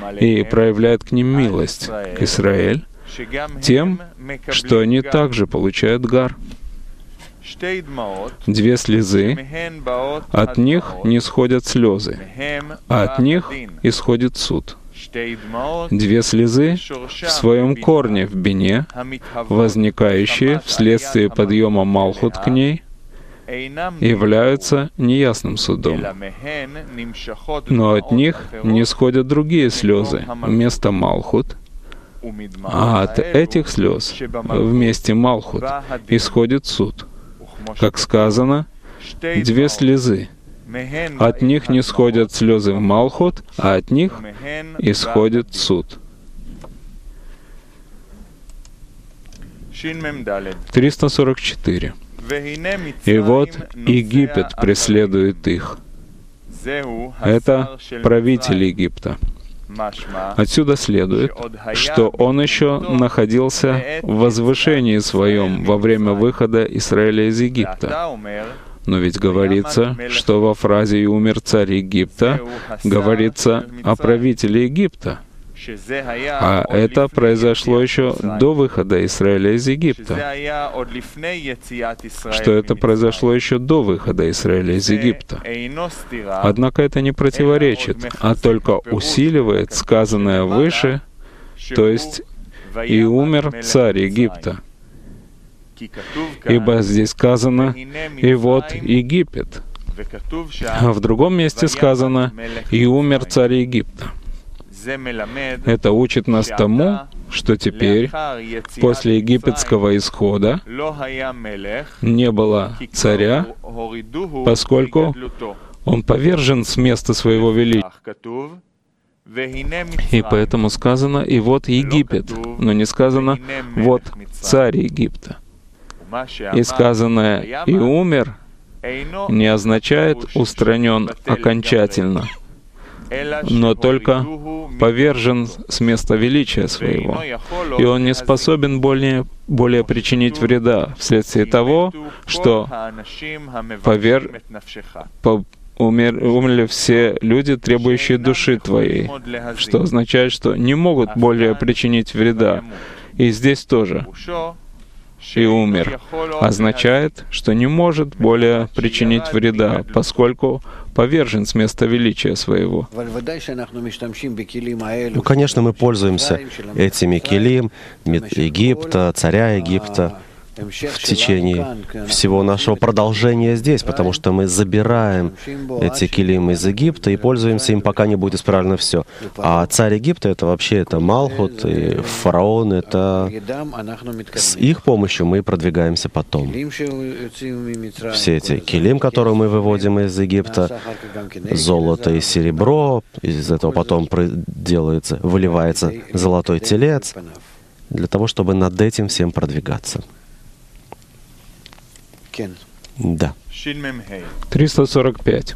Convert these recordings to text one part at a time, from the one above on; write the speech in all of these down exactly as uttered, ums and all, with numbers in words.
и проявляет к ним милость, к Израиль, тем, что они также получают гар. Две слезы, от них не сходят слезы, а от них исходит суд. Две слезы в своем корне в бине, возникающие вследствие подъема Малхут к ней, являются неясным судом. Но от них не сходят другие слезы вместо Малхут, а от этих слез вместе Малхут исходит суд. Как сказано, две слезы. От них не сходят слезы в Малхут, а от них исходит суд. триста сорок четыре. И вот Египет преследует их. Это правитель Египта. Отсюда следует, что он еще находился в возвышении своем во время выхода Израиля из Египта. Но ведь говорится, что во фразе «И умер царь Египта» говорится о правителе Египта. А это произошло еще до выхода Израиля из Египта. Что это произошло еще до выхода Израиля из Египта. Однако это не противоречит, а только усиливает сказанное выше, то есть «И умер царь Египта». Ибо здесь сказано «И вот Египет». А в другом месте сказано «И умер царь Египта». Это учит нас тому, что теперь, после египетского исхода, не было царя, поскольку он повержен с места своего величия. И поэтому сказано «И вот Египет», но не сказано «Вот царь Египта». И сказанное «И умер» не означает «устранен окончательно», но только повержен с места величия своего. И он не способен более, более причинить вреда вследствие того, что повер... по... умер... умерли все люди, требующие души твоей, что означает, что не могут более причинить вреда. И здесь тоже «И умер» означает, что не может более причинить вреда, поскольку повержен с места величия своего. Ну, конечно, мы пользуемся этими келим Египта, царя Египта, в течение всего нашего продолжения здесь, потому что мы забираем эти келим из Египта и пользуемся им, пока не будет исправлено все. А царь Египта — это вообще это Малхут, и фараон — это с их помощью мы продвигаемся потом. Все эти келим, которые мы выводим из Египта, золото и серебро, из этого потом делается, выливается золотой телец, для того, чтобы над этим всем продвигаться. Да. триста сорок пять.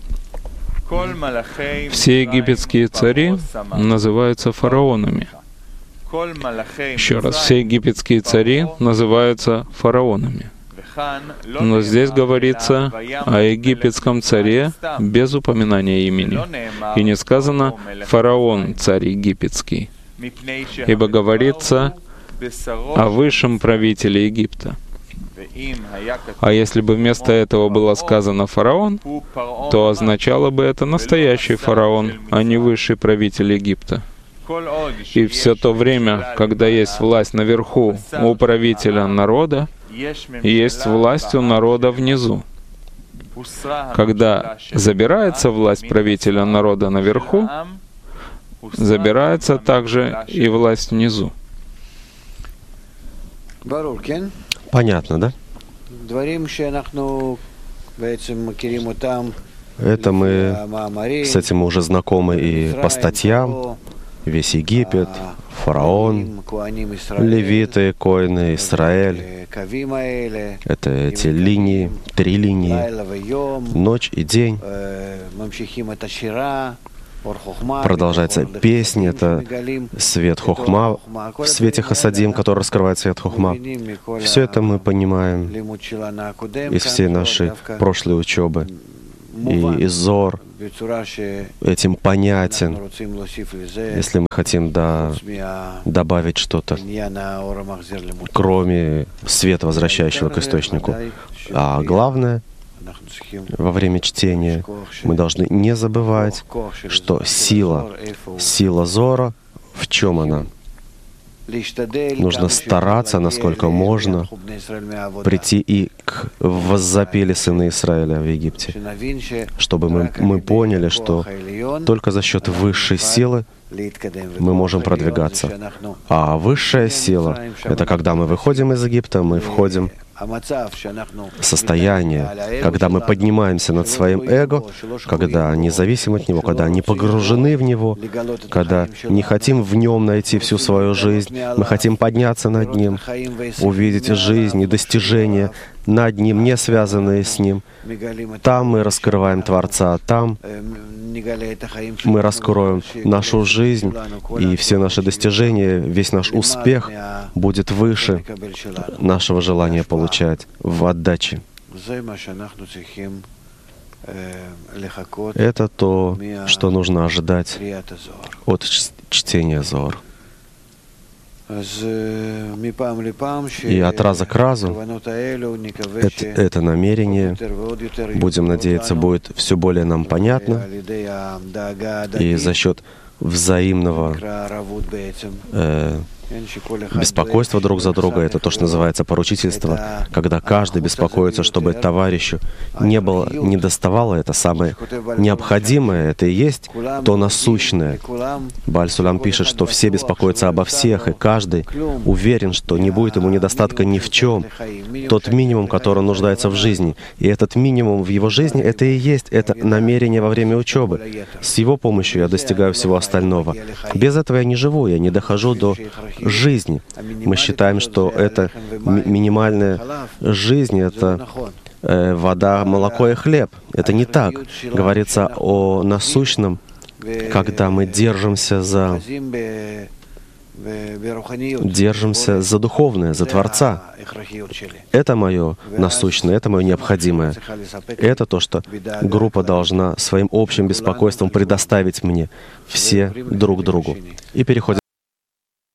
Все египетские цари называются фараонами. Еще раз, все египетские цари называются фараонами. Но здесь говорится о египетском царе без упоминания имени. И не сказано «фараон, царь египетский», ибо говорится о высшем правителе Египта. А если бы вместо этого было сказано «фараон», то означало бы это настоящий фараон, а не высший правитель Египта. И все то время, когда есть власть наверху у правителя народа, есть власть у народа внизу. Когда забирается власть правителя народа наверху, забирается также и власть внизу. Понятно, да? Это мы, с этим мы уже знакомы и по статьям. Весь Египет, фараон, левиты, коины, Израиль. Это эти линии, три линии, ночь и день. Продолжается песня, это свет Хохма, в свете Хасадим, который раскрывает свет Хохма. Все это мы понимаем из всей нашей прошлой учебы. И Зор этим понятен, если мы хотим да, добавить что-то, кроме света, возвращающего к источнику. А главное, во время чтения мы должны не забывать, что сила, сила Зора, в чем она? Нужно стараться, насколько можно, прийти и к воззапели сыны Израиля в Египте, чтобы мы, мы поняли, что только за счет высшей силы мы можем продвигаться. А высшая сила — это когда мы выходим из Египта, мы входим в состояние, когда мы поднимаемся над своим эго, когда не зависим от него, когда не погружены в него, когда не хотим в нем найти всю свою жизнь, мы хотим подняться над ним, увидеть жизнь и достижения над ним, не связанные с ним. Там мы раскрываем Творца, там мы раскроем нашу жизнь, и все наши достижения, весь наш успех будет выше нашего желания получать в отдаче. Это то, что нужно ожидать от чтения Зор. И от раза к разу это, это намерение, будем надеяться, будет все более нам понятно, и за счет взаимного э, беспокойство друг за друга — это то, что называется поручительство, когда каждый беспокоится, чтобы товарищу не было, не доставало это самое необходимое, это и есть то насущное. Бааль Сулам пишет, что все беспокоятся обо всех, и каждый уверен, что не будет ему недостатка ни в чем. Тот минимум, который он нуждается в жизни. И этот минимум в его жизни — это и есть это намерение во время учебы. С его помощью я достигаю всего остального. Без этого я не живу, я не дохожу до жизни. Мы считаем, что это ми- минимальная жизнь — это э, вода, молоко и хлеб. Это не так. Говорится о насущном, когда мы держимся за держимся за духовное, за Творца. Это мое насущное, это мое необходимое. Это то, что группа должна своим общим беспокойством предоставить мне, все друг другу. И переходим